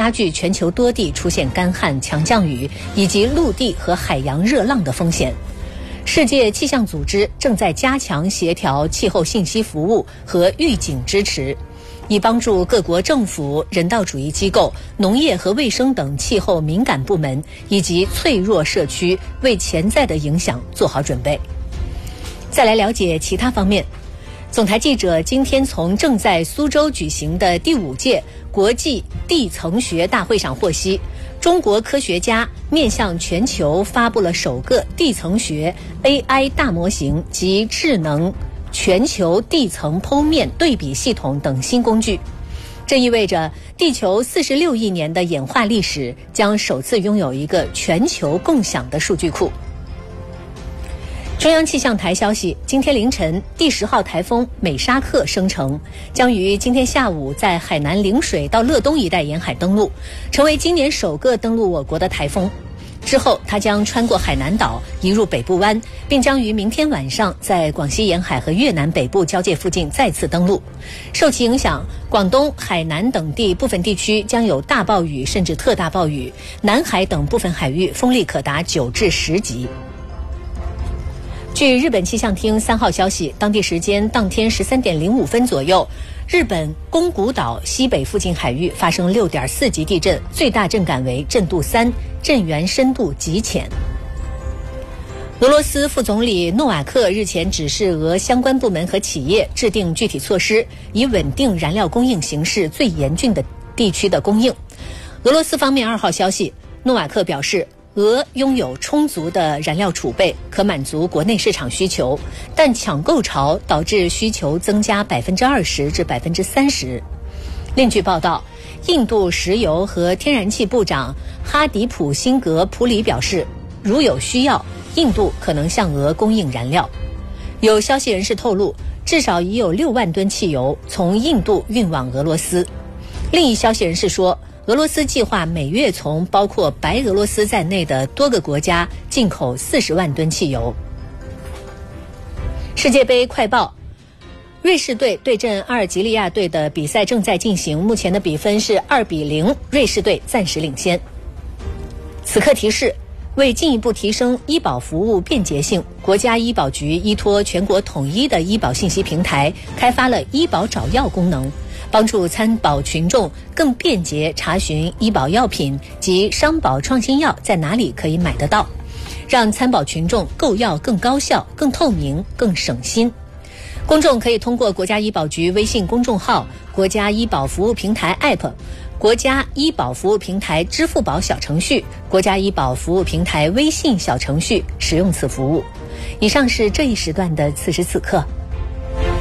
加剧全球多地出现干旱、强降雨以及陆地和海洋热浪的风险。世界气象组织正在加强协调气候信息服务和预警支持，以帮助各国政府、人道主义机构、农业和卫生等气候敏感部门以及脆弱社区为潜在的影响做好准备。再来了解其他方面。总台记者今天从正在苏州举行的第5届国际地层学大会上获悉，中国科学家面向全球发布了首个地层学 AI 大模型及智能全球地层剖面对比系统等新工具。这意味着地球46亿年的演化历史将首次拥有一个全球共享的数据库。中央气象台消息，今天凌晨第10号台风美沙克生成，将于今天下午在海南陵水到乐东一带沿海登陆，成为今年首个登陆我国的台风。之后它将穿过海南岛移入北部湾，并将于明天晚上在广西沿海和越南北部交界附近再次登陆。受其影响，广东、海南等地部分地区将有大暴雨甚至特大暴雨，南海等部分海域风力可达9至10级。据日本气象厅3号消息，当地时间当天13点05分左右，日本宫古岛西北附近海域发生6.4级地震，最大震感为震度3，震源深度极浅。俄罗斯副总理诺瓦克日前指示俄相关部门和企业制定具体措施，以稳定燃料供应形势最严峻的地区的供应。俄罗斯方面2号消息，诺瓦克表示，俄拥有充足的燃料储备，可满足国内市场需求，但抢购潮导致需求增加20%至30%。另据报道，印度石油和天然气部长哈迪普辛格普里表示，如有需要，印度可能向俄供应燃料。有消息人士透露，至少已有6万吨汽油从印度运往俄罗斯。另一消息人士说，俄罗斯计划每月从包括白俄罗斯在内的多个国家进口40万吨汽油。世界杯快报，瑞士队对阵阿尔及利亚队的比赛正在进行，目前的比分是2-0，瑞士队暂时领先。此刻提示，为进一步提升医保服务便捷性，国家医保局依托全国统一的医保信息平台，开发了医保找药功能，帮助参保群众更便捷查询医保药品及商保创新药在哪里可以买得到，让参保群众购药更高效、更透明、更省心。公众可以通过国家医保局微信公众号、国家医保服务平台 App、国家医保服务平台支付宝小程序、国家医保服务平台微信小程序使用此服务。以上是这一时段的此时此刻。